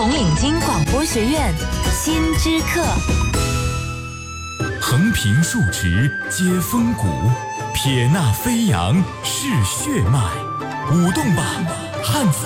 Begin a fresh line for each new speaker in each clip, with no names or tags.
红领巾广播学院新知课。
横平竖直接风骨，撇捺飞扬是血脉，舞动吧汉字。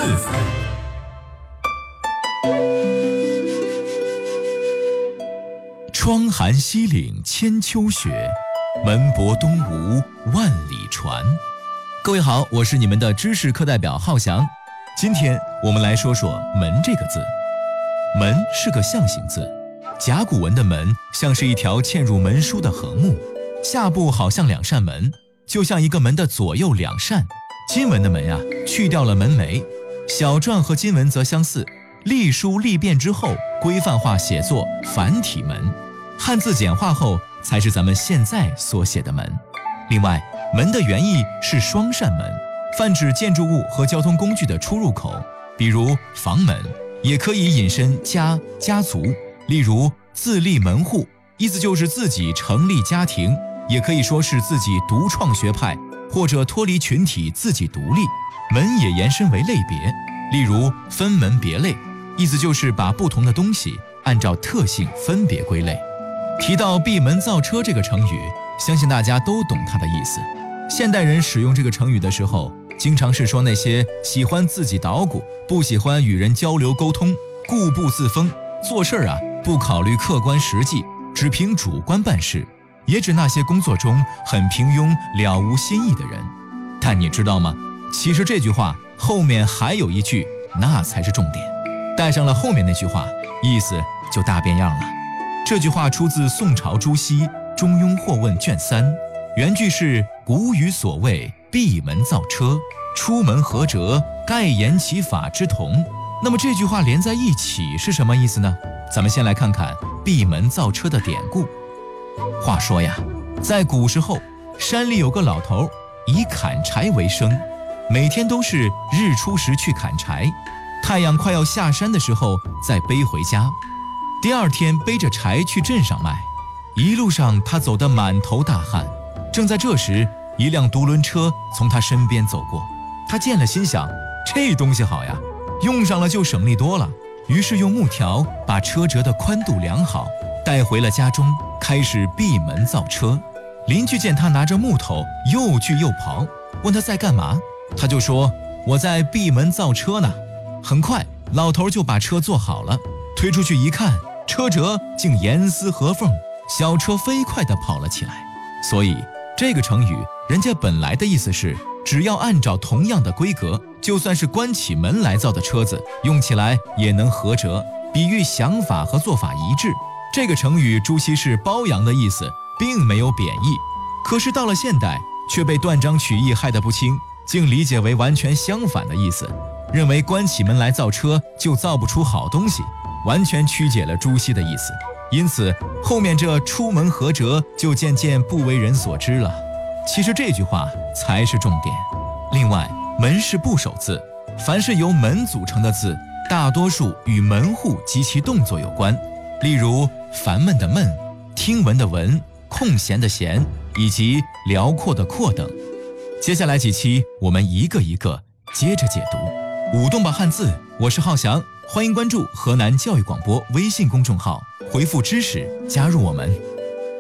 窗含西岭千秋雪，门泊东吴万里船。各位好，我是你们的知识课代表浩翔。今天我们来说说门这个字。门是个象形字，甲骨文的门像是一条嵌入门书的横木，下部好像两扇门，就像一个门的左右两扇。金文的门去掉了门楣，小篆和金文则相似，隶书隶变之后规范化写作繁体门，汉字简化后才是咱们现在所写的门。另外，门的原意是双扇门，泛指建筑物和交通工具的出入口，比如房门，也可以引申家族，例如自立门户，意思就是自己成立家庭，也可以说是自己独创学派，或者脱离群体自己独立。门也延伸为类别，例如分门别类，意思就是把不同的东西按照特性分别归类。提到闭门造车这个成语，相信大家都懂它的意思。现代人使用这个成语的时候，经常是说那些喜欢自己捣鼓，不喜欢与人交流沟通，固步自封，做事不考虑客观实际，只凭主观办事，也指那些工作中很平庸了无新意的人。但你知道吗？其实这句话后面还有一句，那才是重点。带上了后面那句话，意思就大变样了。这句话出自宋朝朱熹《中庸惑问》卷3，原句是古语所谓闭门造车，出门合辙，盖言其法之同。那么这句话连在一起是什么意思呢？咱们先来看看闭门造车的典故。话说在古时候，山里有个老头，以砍柴为生，每天都是日出时去砍柴，太阳快要下山的时候再背回家。第二天背着柴去镇上卖，一路上他走得满头大汗。正在这时，一辆独轮车从他身边走过，他见了心想，这东西好呀，用上了就省力多了。于是用木条把车辙的宽度量好，带回了家中，开始闭门造车。邻居见他拿着木头又锯又刨，问他在干嘛，他就说，我在闭门造车呢。很快老头就把车做好了，推出去一看，车辙竟严丝合缝，小车飞快地跑了起来。所以这个成语人家本来的意思是，只要按照同样的规格，就算是关起门来造的车子，用起来也能合辙，比喻想法和做法一致。这个成语朱熹是褒扬的意思，并没有贬义。可是到了现代，却被断章取义害得不轻，竟理解为完全相反的意思，认为关起门来造车就造不出好东西，完全曲解了朱熹的意思。因此后面这出门合辙就渐渐不为人所知了。其实这句话才是重点。另外，门是部首字，凡是由门组成的字，大多数与门户及其动作有关，例如烦闷的闷，听闻的闻，空闲的闲，以及辽阔的阔等。接下来几期我们一个一个接着解读。舞动吧汉字，我是浩翔，欢迎关注河南教育广播微信公众号，回复知识加入我们。